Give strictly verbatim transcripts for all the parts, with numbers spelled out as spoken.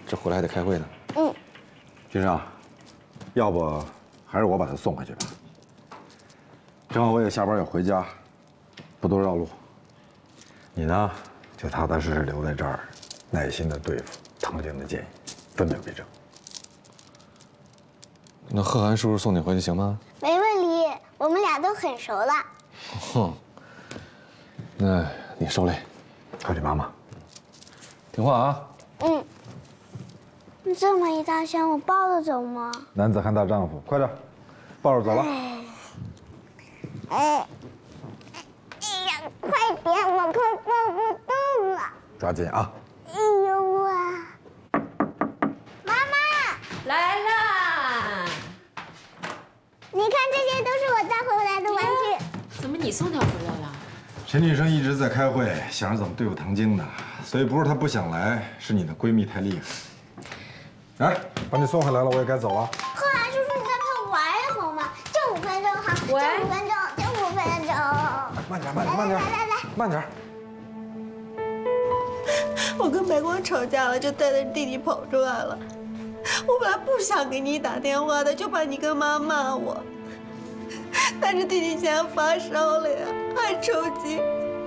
这回来还得开会呢。 嗯。 君上，要不还是我把他送回去吧。正好我也下班要回家，不多绕路。你呢，就踏踏实实留在这儿，耐心的对付唐晶的建议，分秒必争。 那贺涵叔叔送你回去行吗？ 没问题，我们俩都很熟了。 哼，那你受累， 快去忙忙， 听话啊。 嗯。这么一大箱，我抱得走吗？ 男子汉大丈夫，快点，抱着走了。 哎，哎呀，快点，我快抱不动了。 抓紧啊！ 哎呦啊！妈妈来啦！ 你看，这些都是我带回来的玩具。 怎么你送他回来了？ 陈女士一直在开会，想着怎么对付唐晶呢，所以不是她不想来，是你的闺蜜太厉害。哎，把你送回来了，我也该走了。 贺涵叔叔，你再陪我玩一会儿嘛，就五分钟哈，就喂五分钟，就五分钟。 慢点，慢点，慢点， 来来来， 慢点。 我跟白光吵架了，就带着弟弟跑出来了。我本来不想给你打电话的，就怕你跟妈骂我。但是弟弟现在发烧了呀，还抽筋。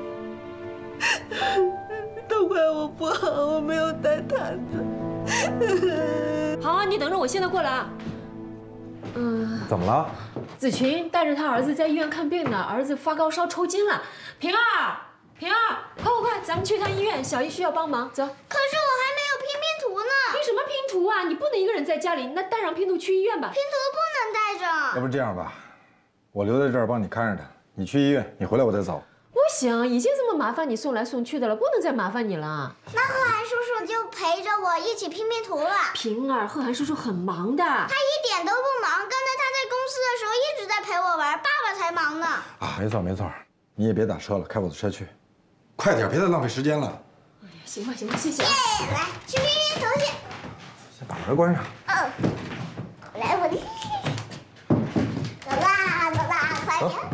都怪我不好，我没有带毯子。 好，你等着，我现在过来啊。嗯， 怎么了？ 子群带着他儿子在医院看病呢，儿子发高烧抽筋了。平儿，平儿，快快快，咱们去趟医院，小姨需要帮忙，走。 可是我还没有拼拼图呢。 拼什么拼图啊？你不能一个人在家里，那带上拼图去医院吧。 拼图不能带着。 要不这样吧，我留在这儿帮你看着他，你去医院，你回来我再走。 不行，已经这么麻烦你送来送去的了，不能再麻烦你了。 那贺涵叔叔就陪着我一起拼拼图了。 平儿，贺涵叔叔很忙的。 他一点都不忙，刚才他在公司的时候一直在陪我玩，爸爸才忙呢。 啊，没错没错，你也别打车了，开我的车去，快点，别再浪费时间了。 哎呀，行吧行吧，谢谢。 耶，来去拼拼图去。 先把门关上。 嗯，来我的。走啦走啦，快点。